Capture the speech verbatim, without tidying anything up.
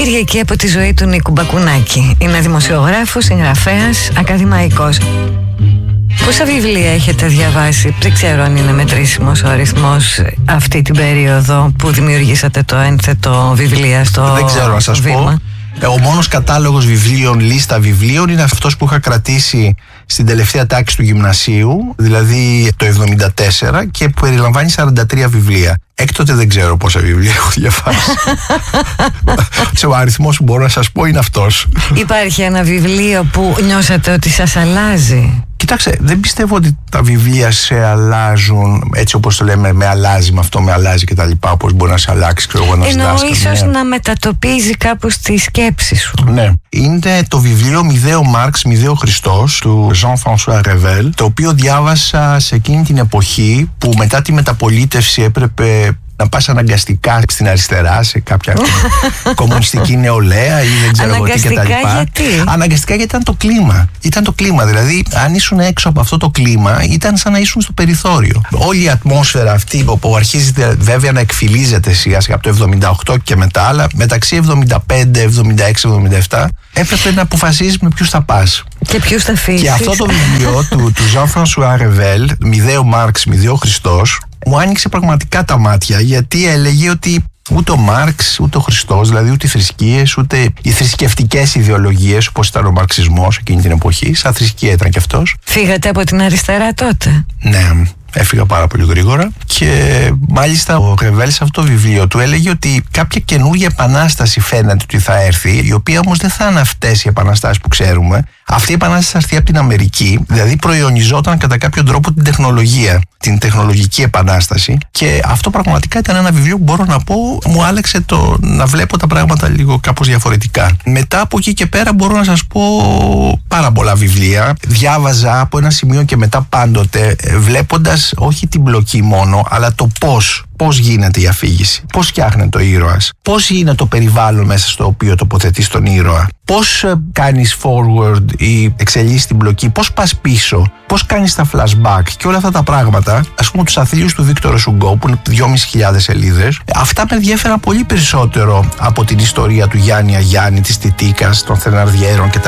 Κυριακή από τη ζωή του Νίκου Μπακουνάκη. Είναι δημοσιογράφος, συγγραφέας, ακαδημαϊκός. Πόσα βιβλία έχετε διαβάσει? Δεν ξέρω αν είναι μετρήσιμος ο αριθμός αυτή την περίοδο που δημιουργήσατε το ένθετο βιβλία στο Δεν ξέρω να σας βήμα. πω. Ο μόνος κατάλογος βιβλίων, λίστα βιβλίων, είναι αυτός που είχα κρατήσει στην τελευταία τάξη του γυμνασίου, δηλαδή το εβδομήντα τέσσερα, και που περιλαμβάνει σαράντα τρία βιβλία. Έκτοτε δεν ξέρω πόσα βιβλία έχω διαβάσει. Ο αριθμός που μπορώ να σας πω είναι αυτός. Υπάρχει ένα βιβλίο που νιώσατε ότι σας αλλάζει? Κοιτάξτε, δεν πιστεύω ότι τα βιβλία σε αλλάζουν έτσι όπως το λέμε, με αλλάζει, με αυτό με αλλάζει και τα λοιπά, όπως μπορεί να σε αλλάξει, ξέρω εγώ, ένας Εννοώ δάσκαλος. ίσως Ναι. να μετατοπίζει κάπως τη σκέψη σου. Ναι. Είναι το βιβλίο «Μηδέο Μάρξ, Μηδέο Χριστός» του Jean-François Revel, το οποίο διάβασα σε εκείνη την εποχή που μετά τη μεταπολίτευση έπρεπε να πας αναγκαστικά στην αριστερά, σε κάποια κομμουνιστική νεολαία ή δεν ξέρω εγώ τι κτλ. Αναγκαστικά γιατί? Αναγκαστικά γιατί ήταν το κλίμα. Ήταν το κλίμα. Δηλαδή, αν ήσουν έξω από αυτό το κλίμα, ήταν σαν να ήσουν στο περιθώριο. Όλη η ατμόσφαιρα αυτή που αρχίζει βέβαια να εκφυλίζεται σιγά σιγά από το εβδομήντα οκτώ και μετά, αλλά μεταξύ εβδομήντα πέντε, εβδομήντα έξι, εβδομήντα επτά, έπρεπε να αποφασίζεις με ποιους θα πας. Και ποιους θα αφήσεις. Και αυτό το βιβλίο του, του Jean-François Revel, «Μηδέο Μάρξ, Μηδέο Χριστός», μου άνοιξε πραγματικά τα μάτια, γιατί έλεγε ότι ούτε ο Μάρξ, ούτε ο Χριστός, δηλαδή ούτε οι θρησκείες, ούτε οι θρησκευτικές ιδεολογίες, όπως ήταν ο μαρξισμός εκείνη την εποχή, σαν θρησκεία ήταν και αυτός. Φύγατε από την αριστερά τότε? Ναι, έφυγα πάρα πολύ γρήγορα και μάλιστα ο Ρεβέλ σε αυτό το βιβλίο του έλεγε ότι κάποια καινούργια επανάσταση φαίνεται ότι θα έρθει, η οποία όμως δεν θα είναι αυτές οι επαναστάσεις που ξέρουμε. Αυτή η επανάσταση θα έρθει από την Αμερική, δηλαδή προϊονιζόταν κατά κάποιο τρόπο την τεχνολογία, την τεχνολογική επανάσταση, και αυτό πραγματικά ήταν ένα βιβλίο που μπορώ να πω μου άλλαξε το να βλέπω τα πράγματα λίγο κάπως διαφορετικά. Μετά από εκεί και πέρα μπορώ να σας πω πάρα πολλά βιβλία. Διάβαζα από ένα σημείο και μετά πάντοτε, βλέποντας όχι την πλοκή μόνο, αλλά το πώς. Πώς γίνεται η αφήγηση, πώς φτιάχνεται ο ήρωας, πώς είναι το περιβάλλον μέσα στο οποίο τοποθετείς τον ήρωα, πώς κάνεις forward ή εξελίσσεις την πλοκή, πώς πας πίσω, πώς κάνεις τα flashback και όλα αυτά τα πράγματα. Ας πούμε τους αθλίους του Βίκτορα Σουγκό, που είναι δυόμισι χιλιάδες σελίδες, αυτά με ενδιαφέραν πολύ περισσότερο από την ιστορία του Γιάννη Αγιάννη, της Τιτίκας, των Θεναρδιέρων κτλ.